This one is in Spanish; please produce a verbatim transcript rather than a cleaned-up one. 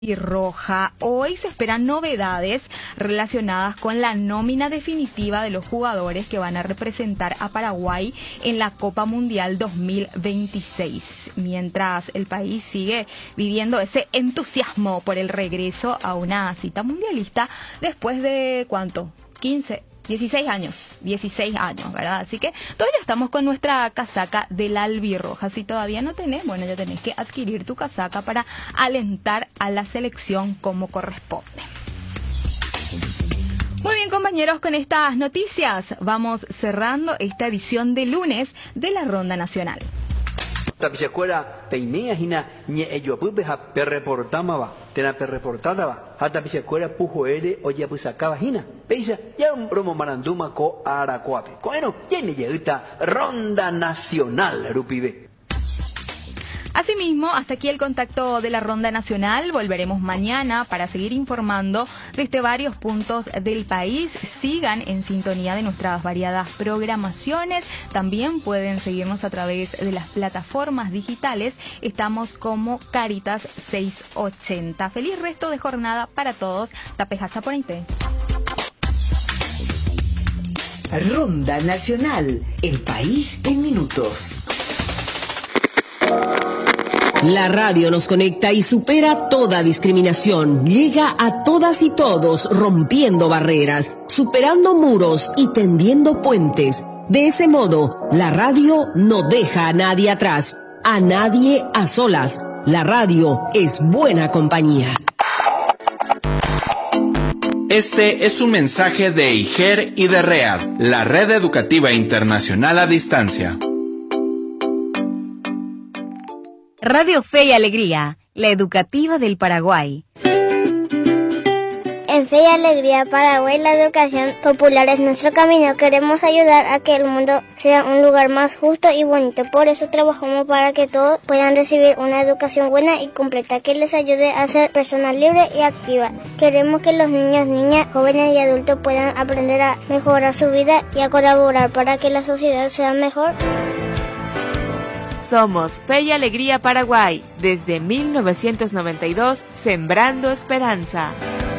Y Roja. Hoy se esperan novedades relacionadas con la nómina definitiva de los jugadores que van a representar a Paraguay en la Copa Mundial dos mil veintiséis, mientras el país sigue viviendo ese entusiasmo por el regreso a una cita mundialista después de ¿cuánto? quince dieciséis años, dieciséis años, ¿verdad? Así que todavía estamos con nuestra casaca del albirroja. Si todavía no tenés, bueno, ya tenés que adquirir tu casaca para alentar a la selección como corresponde. Muy bien, compañeros, con estas noticias vamos cerrando esta edición de lunes de la Ronda Nacional. Tapichacuera peinea hina ñe elloapupe ha perreportamaba tena perreportadaba ha tapichacuera pujo ere oya pusacaba hina peisa ya un bromo maranduma ko aracuape bueno tiene yeguita Ronda Nacional rupibe. Asimismo, hasta aquí el contacto de la Ronda Nacional. Volveremos mañana para seguir informando desde varios puntos del país. Sigan en sintonía de nuestras variadas programaciones. También pueden seguirnos a través de las plataformas digitales. Estamos como Caritas seiscientos ochenta. Feliz resto de jornada para todos. Tapejasa por Inte. Ronda Nacional, el país en minutos. La radio nos conecta y supera toda discriminación. Llega a todas y todos, rompiendo barreras, superando muros y tendiendo puentes. De ese modo, la radio no deja a nadie atrás, a nadie a solas. La radio es buena compañía. Este es un mensaje de I G E R y de READ, la Red Educativa Internacional a Distancia. Radio Fe y Alegría, la educativa del Paraguay. En Fe y Alegría Paraguay, la educación popular es nuestro camino. Queremos ayudar a que el mundo sea un lugar más justo y bonito. Por eso trabajamos para que todos puedan recibir una educación buena y completa que les ayude a ser personas libres y activas. Queremos que los niños, niñas, jóvenes y adultos puedan aprender a mejorar su vida y a colaborar para que la sociedad sea mejor. Somos Fe y Alegría Paraguay, desde mil novecientos noventa y dos, sembrando esperanza.